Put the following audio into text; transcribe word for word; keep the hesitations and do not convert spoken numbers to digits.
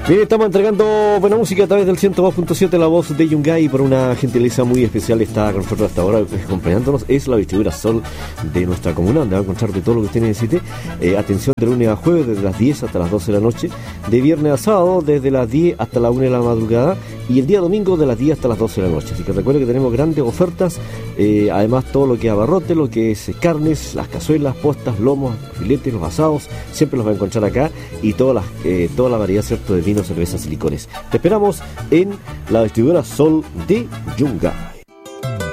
Bien, estamos entregando buena música a través del ciento dos punto siete, la voz de Yungay. Por una gentileza muy especial está con nosotros hasta ahora, acompañándonos. Es la distribuidora Sol de nuestra comuna, donde va a encontrar de todo lo que usted necesite. Eh, atención, de lunes a jueves, desde las diez hasta las doce de la noche. De viernes a sábado, desde las diez hasta la una de la madrugada. Y el día domingo, de las diez hasta las doce de la noche. Así que recuerde que tenemos grandes ofertas. Eh, además, todo lo que es abarrote, lo que es carnes, las cazuelas, postas, lomos, filetes, los asados, siempre los va a encontrar acá. Y todas las, eh, toda la variedad, ¿cierto?, de vinos, cervezas y licores. Te esperamos en la distribuidora Sol de Yungay.